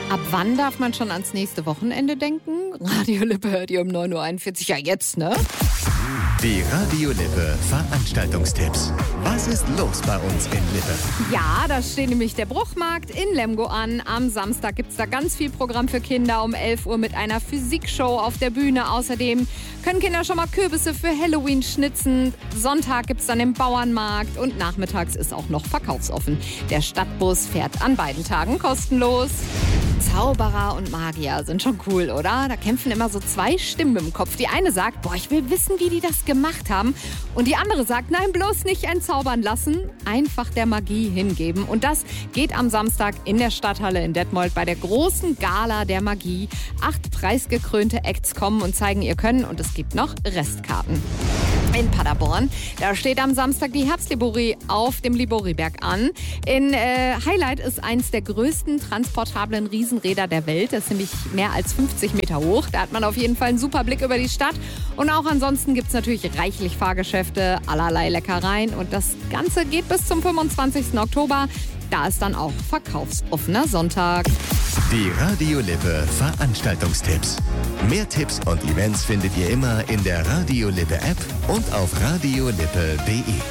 Ab wann darf man schon ans nächste Wochenende denken? Radio Lippe hört ihr um 9.41 Uhr. Ja, jetzt, ne? Die Radio Lippe Veranstaltungstipps. Was ist los bei uns in Lippe? Ja, da steht nämlich der Bruchmarkt in Lemgo an. Am Samstag gibt es da ganz viel Programm für Kinder um 11 Uhr mit einer Physikshow auf der Bühne. Außerdem können Kinder schon mal Kürbisse für Halloween schnitzen. Sonntag gibt es dann den Bauernmarkt und nachmittags ist auch noch verkaufsoffen. Der Stadtbus fährt an beiden Tagen kostenlos. Zauberer und Magier sind schon cool, oder? Da kämpfen immer so zwei Stimmen im Kopf. Die eine sagt, boah, ich will wissen, wie die das gemacht haben. Und die andere sagt, nein, bloß nicht entzaubern lassen. Einfach der Magie hingeben. Und das geht am Samstag in der Stadthalle in Detmold bei der großen Gala der Magie. 8 preisgekrönte Acts kommen und zeigen ihr Können. Und es gibt noch Restkarten. In Paderborn, da steht am Samstag die Herbstliborie auf dem Liboriberg an. Highlight ist eins der größten transportablen Riesenräder der Welt. Das ist nämlich mehr als 50 Meter hoch. Da hat man auf jeden Fall einen super Blick über die Stadt. Und auch ansonsten gibt es natürlich reichlich Fahrgeschäfte, allerlei Leckereien. Und das Ganze geht bis zum 25. Oktober. Da ist dann auch verkaufsoffener Sonntag. Die Radio Lippe Veranstaltungstipps. Mehr Tipps und Events findet ihr immer in der Radio Lippe App und auf radiolippe.de.